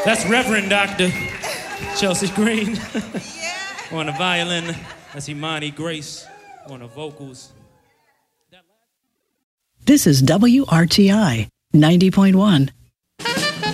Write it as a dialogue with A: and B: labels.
A: That's Reverend Dr. Chelsea Green on the violin. That's Imani Grace on the vocals.
B: This is WRTI 90.1.